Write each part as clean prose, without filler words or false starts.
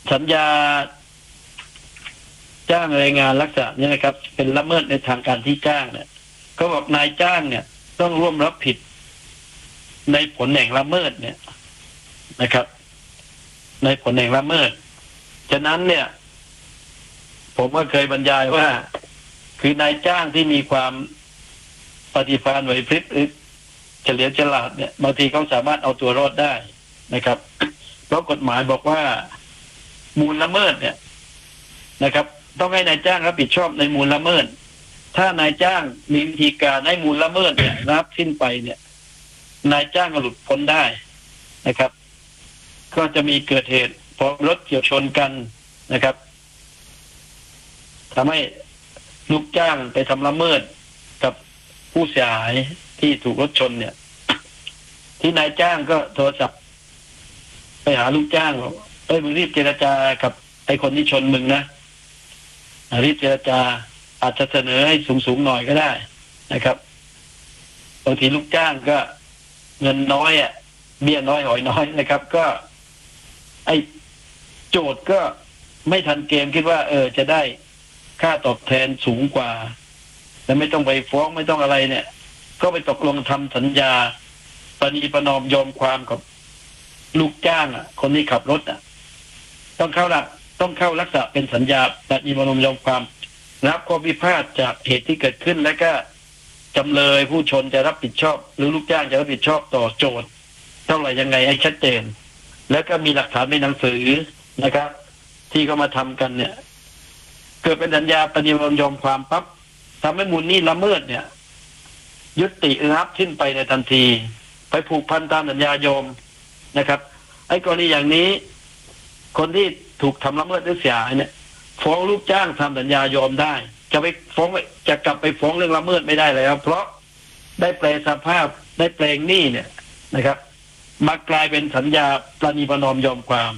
สัญญาจ้างแรงงานลักษณะนี้นะครับเป็นละเมิดในทางการที่จ้างเนี่ยก็บอกนายจ้างเนี่ยต้องร่วมรับผิดในผลแห่งละเมิดเนี่ยนะครับในผลแห่งละเมิดฉะนั้นเนี่ยผมก็เคยบรรยายว่าคือนายจ้างที่มีความปฏิภาณไหวพริบเฉลียวฉลาดเนี่ยบางทีเขาสามารถเอาตัวรอดได้นะครับเพราะกฎหมายบอกว่ามูลละเมิดเนี่ยนะครับต้องให้นายจ้างรับผิดชอบในมูลละเมิดถ้านายจ้างมีวิธีการให้มูลละเมิดเนี่ยรับสิ้นไปเนี่ยนายจ้างก็หลุดพ้นได้นะครับก็จะมีเกิดเหตุพอรถเฉียวชนกันนะครับทำให้ลูกจ้างไปทำละเมิดกับผู้เสียหายที่ถูกรถชนเนี่ยที่นายจ้างก็โทรศัพท์ไปหาลูกจ้างบอกมึงรีบเจรจากับไอ้คนที่ชนมึงนะรีบเจรจาอาจจะเสนอให้สูงหน่อยก็ได้นะครับบางทีลูกจ้างก็เงินน้อยเบี้ยน้อยหอยน้อยนะครับก็ไอ้โจทย์ก็ไม่ทันเกมคิดว่าจะได้ค่าตอบแทนสูงกว่าและไม่ต้องไปฟ้องไม่ต้องอะไรเนี่ยก็ไปตกลงทำสัญญาประนีประนอมยอมความกับลูกจ้างคนที่ขับรถต้องเข้าลักษณะเป็นสัญญาประนีประนอมยอมความรับข้อพิพาทจากเหตุที่เกิดขึ้นแล้วก็จำเลยผู้ชนจะรับผิดชอบหรือลูกจ้างจะรับผิดชอบต่อโจทย์เท่าไหร่ยังไงให้ชัดเจนแล้วก็มีหลักฐานในหนังสือนะครับที่เขามาทำกันเนี่ยเกิดเป็นสัญญาปฏิบัติยอมความปั๊บทำให้มูลหนี้ละเมิดเนี่ยยุติรับสิ้นไปในทันทีไปผูกพันตามสัญญายอมนะครับไอ้กรณีอย่างนี้คนที่ถูกทำละเมิดหรือเสียหายเนี่ยฟ้องลูกจ้างทำสัญญายอมได้จะกลับไปฟ้องเรื่องละเมิดไม่ได้แล้วเพราะได้แปลสภาพได้แปลงหนี้เนี่ยนะครับมากลายเป็นสัญญาประนีประนอมยอมความ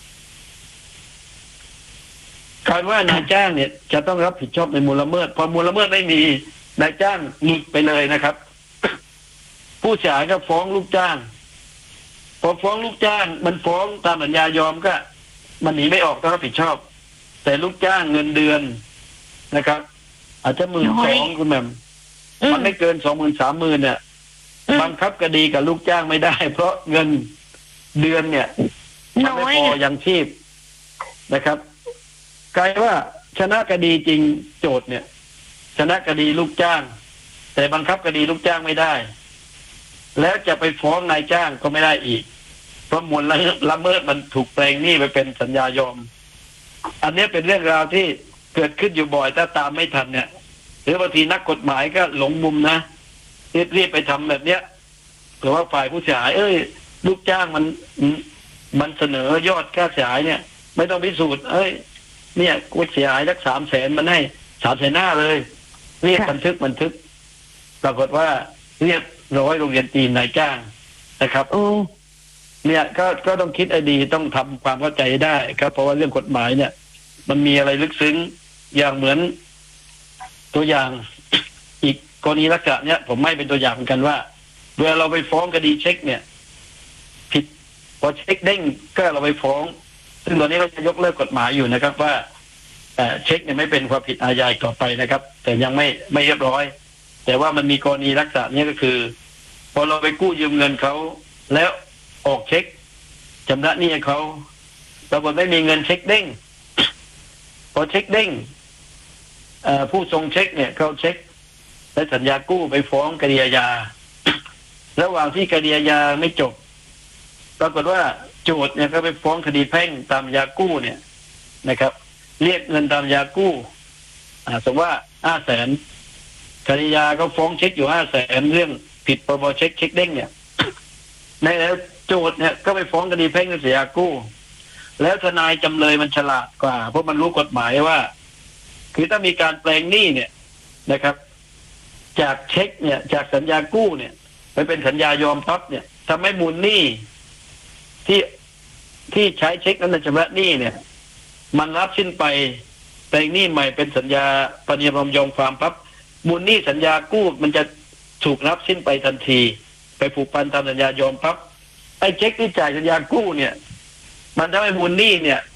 การว่านายจ้างเนี่ยจะต้องรับผิดชอบในมูลละเมิดพอมูลละเมิดไม่มีนายจ้างหลุดไปเลยนะครับผู้เสียหายก็ฟ้องลูกจ้างพอฟ้องลูกจ้างมันฟ้องตามสัญญายอมก็มันหนีไม่ออกต้องรับผิดชอบแต่ลูกจ้างเงินเดือนนะครับอาจจะ12,000คุณแม่มันไม่เกิน20,000-30,000เนี่ยบังคับคดีกับลูกจ้างไม่ได้เพราะเงินเดือนเนี่ยมันไม่พอยังชีพนะครับกลายว่าชนะคดีจริงโจทย์เนี่ยชนะคดีลูกจ้างแต่บังคับคดีลูกจ้างไม่ได้แล้วจะไปฟ้องนายจ้างก็ไม่ได้อีกเพราะมูลละเมิดมันถูกแปลงหนี้ไปเป็นสัญญายอมอันนี้เป็นเรื่องราวที่เกิดขึ้นอยู่บ่อยถ้าตามไม่ทันเนี่ยหรือบางทีนักกฎหมายก็หลงมุมนะรีบไปทำแบบเนี้ยหรือว่าฝ่ายผู้เสียหายลูกจ้างมันเสนอยอดค่าเสียหายเนี่ยไม่ต้องพิสูจน์เนี่ยกูเสียหายสัก300,000มันให้350,000เลยเรียกบันทึกปรากฏว่าเรียบร้อยโรงเรียนจีนนายจ้างนะครับเนี่ยก็ต้องคิดให้ดีต้องทำความเข้าใจได้ครับเพราะว่าเรื่องกฎหมายเนี่ยมันมีอะไรลึกซึ้งอย่างเหมือนตัวอย่างอีกกรณีลักษณะเนี้ยผมไม่เป็นตัวอย่างเหมือนกันว่าเวลาเราไปฟ้องคดีเช็คเนี่ยผิดพอเช็คเด้งก็เราไปฟ้องซึ่งตอนนี้เราจะยกเลิกกฎหมายอยู่นะครับว่าเช็คเนี่ยไม่เป็นความผิดอาญาต่อไปนะครับแต่ยังไม่เรียบร้อยแต่ว่ามันมีกรณีลักษณะนี้ก็คือพอเราไปกู้ยืมเงินเขาแล้วออกเช็คชำระหนี้ให้เขาปรากฏไม่มีเงินเช็คเด้งพอเช็คเด้งผู้ส่งเช็คเนี่ยเขาเช็คและสัญญากู้ไปฟ้องคดีอาญาระหว่างที่คดีอาญาไม่จบปรากฏว่าโจทย์เนี่ยก็ไปฟ้องคดีแพ่งตามยากู้เนี่ยนะครับเรียกเงินตามยากู้สมมติว่า500,000คดียาก็ฟ้องเช็คอยู่500,000เรื่องผิดพรบเช็คเด้งเนี่ยในแล้วโจทย์เนี่ยก็ไปฟ้องคดีแพ่งเสียยากู้แล้วทนายจำเลยมันฉลาดกว่าเพราะมันรู้กฎหมายว่าคือถ้ามีการแปลงหนี้เนี่ยนะครับจากเช็คเนี่ยจากสัญญากู้เนี่ยไปเป็นสัญญายอมปั๊บเนี่ยทำให้มูลหนี้ที่ใช้เช็คนั้นชำระหนี้เนี่ยมันรับสิ้นไปแปลงหนี้ใหม่เป็นสัญญาปฏิบัติยอมความปั๊บมูลหนี้สัญญากู้มันจะถูกรับสิ้นไปทันทีไปผูกพันตามสัญญายอมปั๊บไอ้เช็คที่จ่ายสัญญากู้เนี่ยมันทำให้มูลหนี้เนี่ย